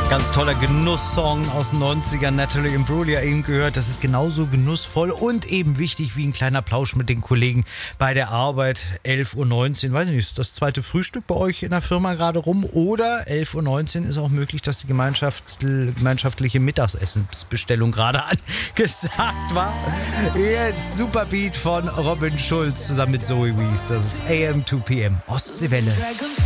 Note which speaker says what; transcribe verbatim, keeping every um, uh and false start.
Speaker 1: Ganz toller Genusssong aus den neunzigern. Natalie Imbruglia eben gehört. Das ist genauso genussvoll und eben wichtig wie ein kleiner Plausch mit den Kollegen bei der Arbeit. elf Uhr neunzehn, weiß nicht, ist das zweite Frühstück bei euch in der Firma gerade rum? Oder elf Uhr neunzehn ist auch möglich, dass die Gemeinschafts- gemeinschaftliche Mittagsessensbestellung gerade angesagt war. Jetzt Superbeat von Robin Schulz zusammen mit Zoe Wees. Das ist A M to P M. Ostseewelle.